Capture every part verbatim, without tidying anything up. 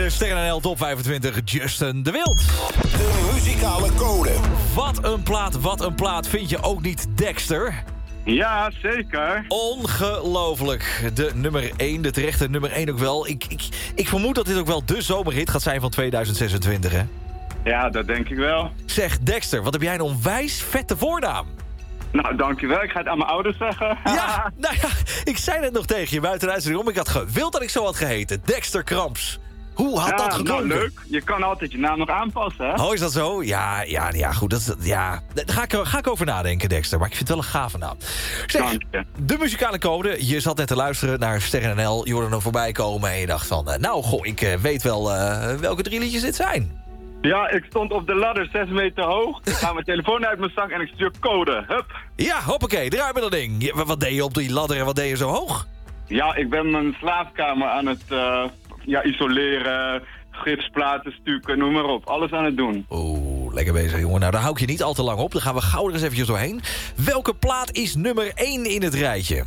de Sterren N L Top vijfentwintig, Justin de Wild. De muzikale code. Wat een plaat, wat een plaat. Vind je ook niet, Dexter? Ja, zeker. Ongelooflijk. De nummer één, de terechte nummer één ook wel. Ik, ik, ik vermoed dat dit ook wel de zomerhit gaat zijn van tweeduizend zesentwintig, hè? Ja, dat denk ik wel. Zeg, Dexter, wat heb jij een onwijs vette voornaam? Nou, dankjewel. Ik ga het aan mijn ouders zeggen. Ja, nou ja, ik zei het nog tegen je buiten de uitzending om. Ik had gewild dat ik zo had geheten. Dexter Kramps. Hoe had ja, dat geklonken? Nou, leuk. Je kan altijd je naam nog aanpassen, hè? Oh, is dat zo? Ja, ja, ja goed. Dat, is- ja. Daar ga ik, ga ik over nadenken, Dexter. Maar ik vind het wel een gave naam. Zeg, Dank je. de muzikale code. Je zat net te luisteren naar Sterren N L. Je hoorde er voorbij komen en je dacht van... eh, nou, goh, ik eh, weet wel eh, welke drie liedjes dit zijn. Ja, ik stond op de ladder zes meter hoog. Ik ga mijn telefoon uit mijn zak en ik stuur code. Hup. Ja, hoppakee, draai met dat ding. Ja, wat deed je op die ladder en wat deed je zo hoog? Ja, ik ben mijn slaapkamer aan het eh, ja, isoleren, gipsplaten stukken, noem maar op. Alles aan het doen. Oeh, lekker bezig, jongen. Nou, daar hou ik je niet al te lang op. Dan gaan we gauw er eens eventjes doorheen. Welke plaat is nummer één in het rijtje?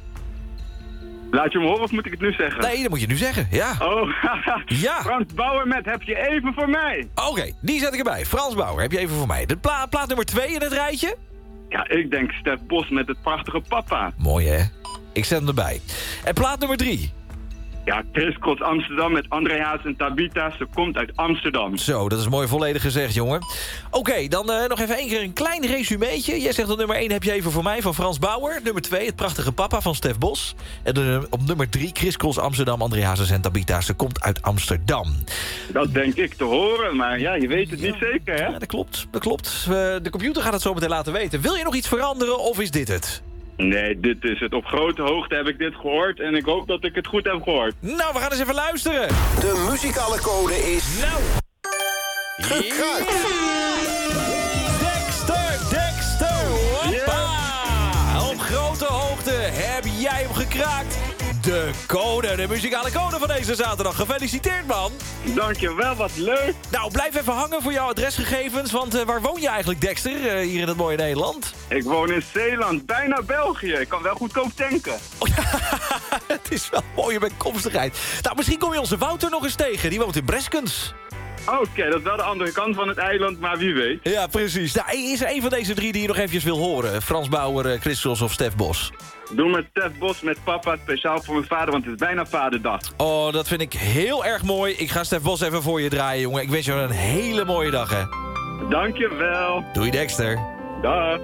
Laat je me horen of moet ik het nu zeggen? Nee, dat moet je nu zeggen, ja. Oh, Ja. Frans Bauer met Heb je even voor mij? Oké, die zet ik erbij. Frans Bauer, heb je even voor mij. De pla plaat nummer twee in het rijtje? Ja, ik denk Stef Bos met het prachtige papa. Mooi, hè? Ik zet hem erbij. En plaat nummer drie? Ja, Chris Cross Amsterdam met André Haas en Tabita. Ze komt uit Amsterdam. Zo, dat is mooi volledig gezegd, jongen. Oké, dan eh, nog even één keer een klein resumeetje. Jij zegt dat nummer één heb je even voor mij van Frans Bauer. Nummer twee, het prachtige papa van Stef Bos. En dan, op nummer drie, Chris Cross Amsterdam, André Hazes en Tabita. Ze komt uit Amsterdam. Dat denk ik te horen, maar ja, je weet het niet zeker, hè? Ja, dat klopt, dat klopt. Eh, de computer gaat het zo meteen laten weten. Wil je nog iets veranderen of is dit het? Nee, dit is het. Op grote hoogte heb ik dit gehoord en ik hoop dat ik het goed heb gehoord. Nou, we gaan eens even luisteren. De muzikale code is... Nou. Gekraakt. Dexter, Dexter, hoppa! Op grote hoogte heb jij hem gekraakt. De code, de muzikale code van deze zaterdag. Gefeliciteerd, man. Dankjewel, wat leuk. Nou, blijf even hangen voor jouw adresgegevens. Want uh, waar woon je eigenlijk, Dexter, uh, hier in het mooie Nederland? Ik woon in Zeeland, bijna België. Ik kan wel goedkoop tanken. Oh, ja, het is wel mooie bijkomstigheid. Nou, misschien kom je onze Wouter nog eens tegen. Die woont in Breskens. Oké, dat is wel de andere kant van het eiland, maar wie weet. Ja, precies. Nou, is er een van deze drie die je nog eventjes wil horen? Frans Bauer, uh, Chris Cross of Stef Bos? Doe met Stef Bos met papa, speciaal voor mijn vader, want het is bijna vaderdag. Oh, dat vind ik heel erg mooi. Ik ga Stef Bos even voor je draaien, jongen. Ik wens je een hele mooie dag, hè. Dankjewel. Doei, Dexter. Dag.